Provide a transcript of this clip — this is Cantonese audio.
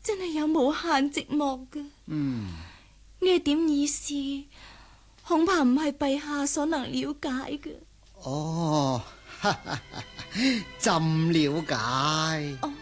真係有無限寂寞㗎。呢點意思，恐怕唔係陛下所能了解嘅。 哦，朕了解。 哦，